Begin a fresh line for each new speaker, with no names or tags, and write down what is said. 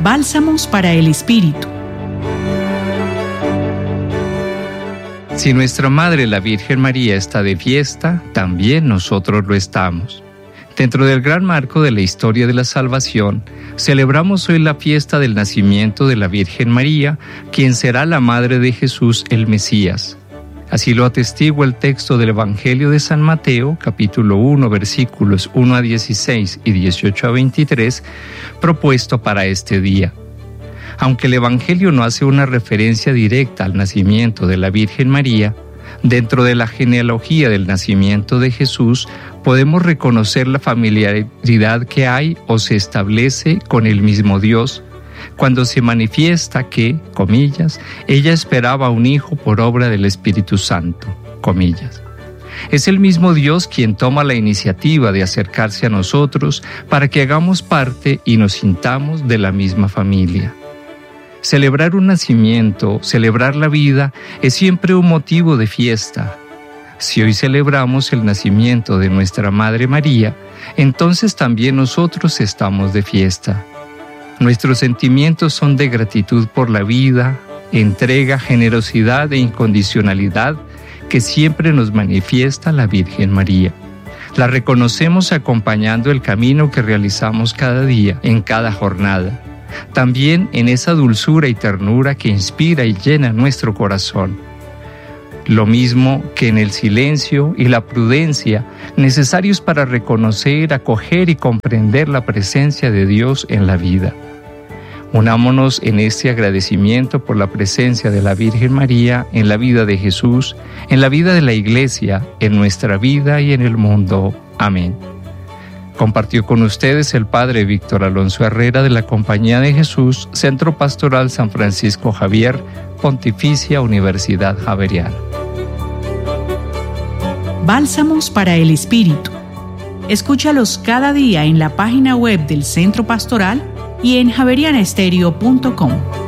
Bálsamos para el Espíritu.
Si nuestra Madre la Virgen María está de fiesta, también nosotros lo estamos. Dentro del gran marco de la historia de la salvación, celebramos hoy la fiesta del nacimiento de la Virgen María, quien será la Madre de Jesús el Mesías. Así lo atestigua el texto del Evangelio de San Mateo, capítulo 1, versículos 1 a 16 y 18 a 23, propuesto para este día. Aunque el Evangelio no hace una referencia directa al nacimiento de la Virgen María, dentro de la genealogía del nacimiento de Jesús podemos reconocer la familiaridad que hay o se establece con el mismo Dios, cuando se manifiesta que, comillas, ella esperaba un hijo por obra del Espíritu Santo, comillas. Es el mismo Dios quien toma la iniciativa de acercarse a nosotros para que hagamos parte y nos sintamos de la misma familia. Celebrar un nacimiento, celebrar la vida, es siempre un motivo de fiesta. Si hoy celebramos el nacimiento de nuestra Madre María, entonces también nosotros estamos de fiesta. Nuestros sentimientos son de gratitud por la vida, entrega, generosidad e incondicionalidad que siempre nos manifiesta la Virgen María. La reconocemos acompañando el camino que realizamos cada día, en cada jornada. También en esa dulzura y ternura que inspira y llena nuestro corazón. Lo mismo que en el silencio y la prudencia necesarios para reconocer, acoger y comprender la presencia de Dios en la vida. Unámonos en este agradecimiento por la presencia de la Virgen María en la vida de Jesús, en la vida de la Iglesia, en nuestra vida y en el mundo. Amén. Compartió con ustedes el Padre Víctor Alonso Herrera de la Compañía de Jesús, Centro Pastoral San Francisco Javier, Pontificia Universidad Javeriana.
Bálsamos para el Espíritu. Escúchalos cada día en la página web del Centro Pastoral y en javerianaestereo.com.